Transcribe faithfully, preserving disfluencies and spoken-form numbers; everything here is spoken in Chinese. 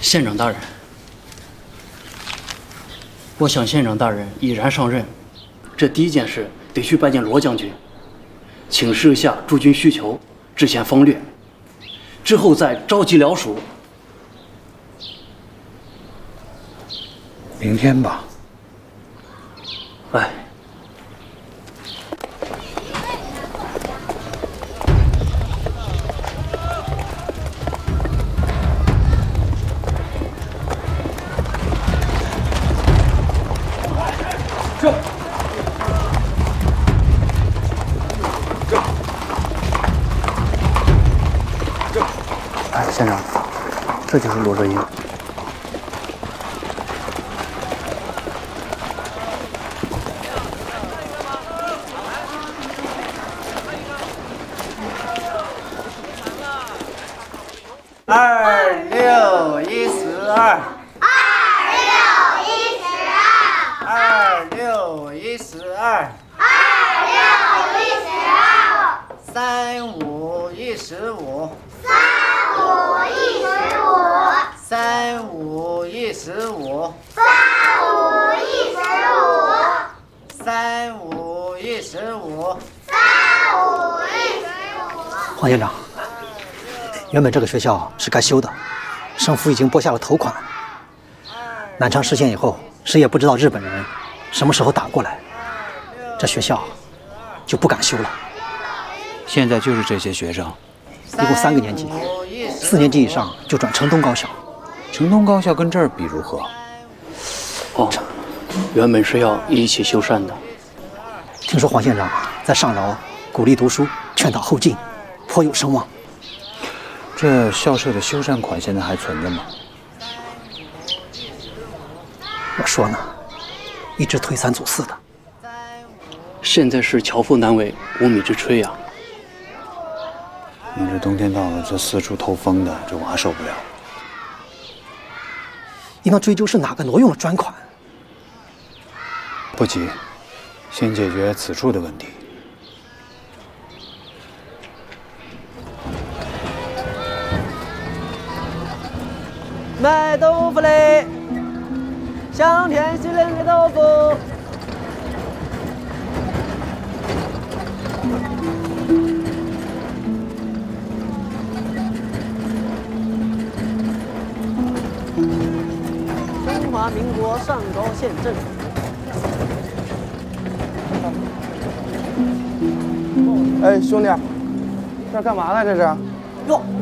县长大人，我想县长大人已然上任，这第一件事得去拜见罗将军，请示一下驻军需求，制宪方略，之后再召集僚属。 明天吧。 哎。 哎，县长，这就是罗哲英。 二六一四二， 二六一十二， 二六一四二， 二六一十二， 三五一十五， 三五一十五， 三五一十五， 三五一十五， 三五一十五， 三五一十五。 黄县长，原本这个学校是该修的，省府已经拨下了头款。南昌失陷以后，谁也不知道日本人什么时候打过来，这学校就不敢修了。 现在就是这些学生， 一共三个年级，四年级以上就转城东高校。 城东高校跟这儿比如何？ 哦，原本是要一起修缮的。 听说黄县长在上饶鼓励读书，劝导后进，颇有声望。 这校舍的修缮款现在还存着吗？ 我说呢，一直推三阻四的。 现在是巧妇难为无米之炊呀、啊。 你这冬天到了，这四处透风的，这我还受不了。 应当追究是哪个挪用了专款。 不急，先解决此处的问题。 卖豆腐嘞，香甜鲜嫩的豆腐。中华民国上高县政府。 哎，兄弟，这干嘛呢？这是？ 哟，